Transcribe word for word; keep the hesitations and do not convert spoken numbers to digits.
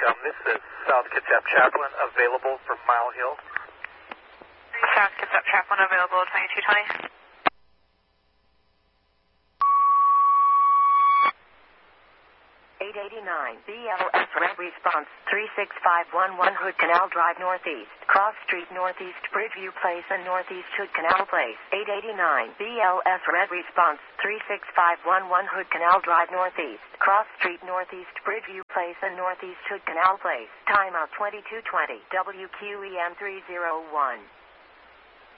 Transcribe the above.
TACOM. This is South Kitsap Chaplain, available for Mile Hill. South Kitsap Chaplain, available twenty-two twenty. eight eighty-nine, B L S Red Response, three six five one one Hood Canal Drive Northeast, Cross Street Northeast, Bridgeview Place and Northeast Hood Canal Place. eight eighty-nine, B L S Red Response, three six five one one Hood Canal Drive Northeast, Cross Street Northeast, Bridgeview Place and Northeast Hood Canal Place. Timeout twenty-two twenty, W Q E M three oh one.